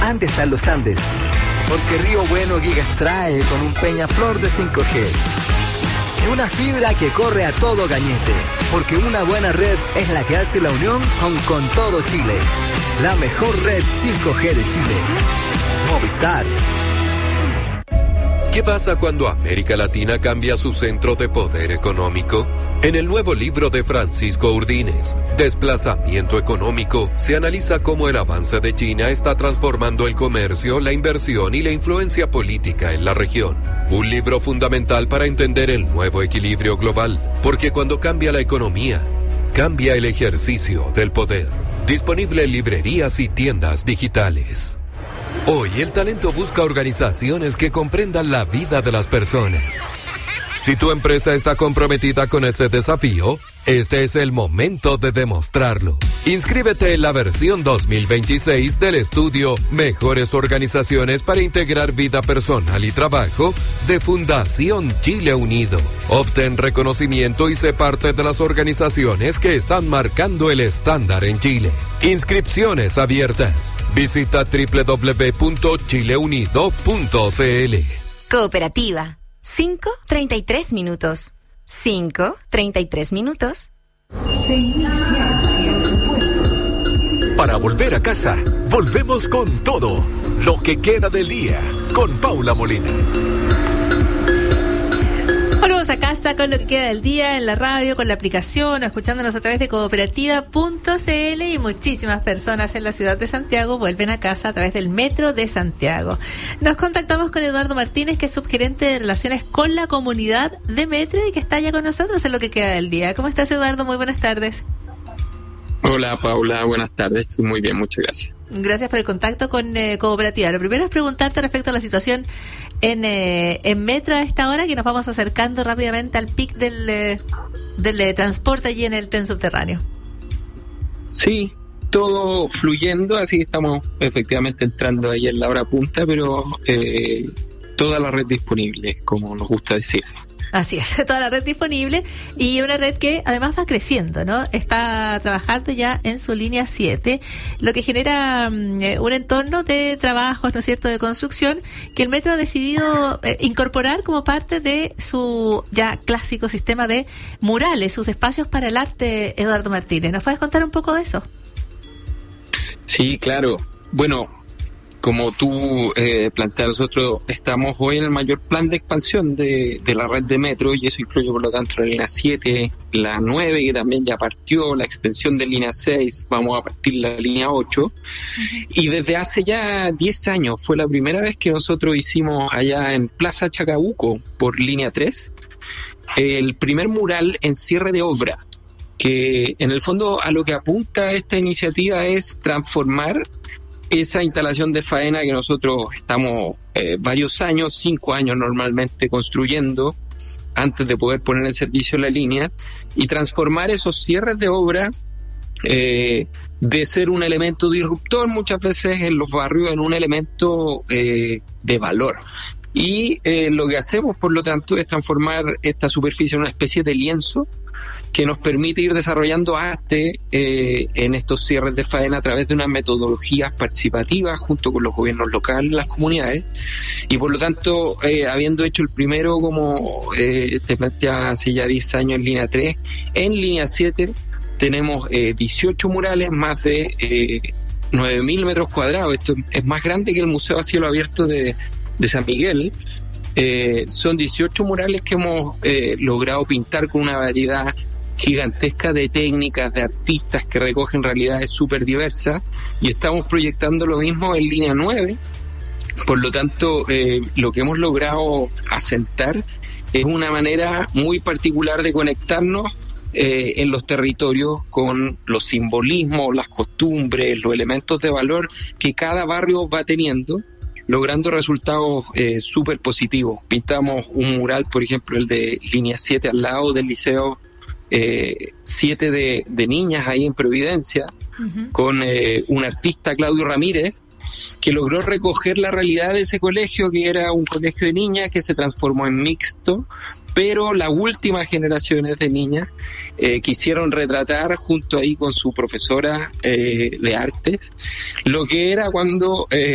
antes están los Andes. Porque Río Bueno Giga extrae con un Peñaflor de 5G. Y una fibra que corre a todo gañete. Porque una buena red es la que hace la unión con todo Chile. La mejor red 5G de Chile. Movistar. ¿Qué pasa cuando América Latina cambia su centro de poder económico? En el nuevo libro de Francisco Urdines, Desplazamiento Económico, se analiza cómo el avance de China está transformando el comercio, la inversión y la influencia política en la región. Un libro fundamental para entender el nuevo equilibrio global, porque cuando cambia la economía, cambia el ejercicio del poder. Disponible en librerías y tiendas digitales. Hoy el talento busca organizaciones que comprendan la vida de las personas. Si tu empresa está comprometida con ese desafío, este es el momento de demostrarlo. Inscríbete en la versión 2026 del estudio Mejores Organizaciones para Integrar Vida Personal y Trabajo de Fundación Chile Unido. Obtén reconocimiento y sé parte de las organizaciones que están marcando el estándar en Chile. Inscripciones abiertas. Visita www.chileunido.cl. Cooperativa. 5:33 minutos. 5:33 minutos. Para volver a casa, volvemos con todo. Lo que queda del día, con Paula Molina. Volvemos a casa con lo que queda del día en la radio, con la aplicación, escuchándonos a través de cooperativa.cl, y muchísimas personas en la ciudad de Santiago vuelven a casa a través del Metro de Santiago. Nos contactamos con Eduardo Martínez, que es subgerente de Relaciones con la Comunidad de Metro y que está ya con nosotros en lo que queda del día. ¿Cómo estás, Eduardo? Muy buenas tardes. Hola, Paula, buenas tardes. Estoy muy bien, muchas gracias. Gracias por el contacto con Cooperativa. Lo primero es preguntarte respecto a la situación en Metro a esta hora, que nos vamos acercando rápidamente al pic del transporte allí en el tren subterráneo. Sí, todo fluyendo, así que estamos efectivamente entrando ahí en la hora punta, pero toda la red disponible, como nos gusta decir. Así es, toda la red disponible, y una red que además va creciendo, ¿no? Está trabajando ya en su línea 7, lo que genera un entorno de trabajos, ¿no es cierto?, de construcción, que el Metro ha decidido incorporar como parte de su ya clásico sistema de murales, sus espacios para el arte. Eduardo Martínez, ¿nos puedes contar un poco de eso? Sí, claro. Bueno, como tú planteas, nosotros estamos hoy en el mayor plan de expansión de la red de Metro, y eso incluye, por lo tanto, la línea 7, la 9, que también ya partió, la extensión de línea 6, vamos a partir la línea 8. Uh-huh. Y desde hace ya 10 años fue la primera vez que nosotros hicimos allá en Plaza Chacabuco, por línea 3, el primer mural en cierre de obra, que en el fondo a lo que apunta esta iniciativa es transformar esa instalación de faena que nosotros estamos varios años, 5 años normalmente, construyendo antes de poder poner en servicio la línea, y transformar esos cierres de obra de ser un elemento disruptor muchas veces en los barrios en un elemento de valor. Y lo que hacemos, por lo tanto, es transformar esta superficie en una especie de lienzo que nos permite ir desarrollando arte en estos cierres de faena a través de unas metodologías participativas junto con los gobiernos locales, las comunidades, y por lo tanto, habiendo hecho el primero, como te planteaba hace ya 10 años en línea 3, en línea 7 tenemos 18 murales, más de 9.000 metros cuadrados. Esto es más grande que el Museo a Cielo Abierto de San Miguel. Son 18 murales que hemos logrado pintar con una variedad gigantesca de técnicas, de artistas que recogen realidades súper diversas, y estamos proyectando lo mismo en línea 9. Por lo tanto, lo que hemos logrado asentar es una manera muy particular de conectarnos en los territorios con los simbolismos, las costumbres, los elementos de valor que cada barrio va teniendo, logrando resultados súper positivos. Pintamos un mural, por ejemplo, el de línea 7 al lado del Liceo 7 de niñas ahí en Providencia, uh-huh, con un artista, Claudio Ramírez, que logró recoger la realidad de ese colegio, que era un colegio de niñas que se transformó en mixto, pero las últimas generaciones de niñas quisieron retratar junto ahí con su profesora de artes lo que era cuando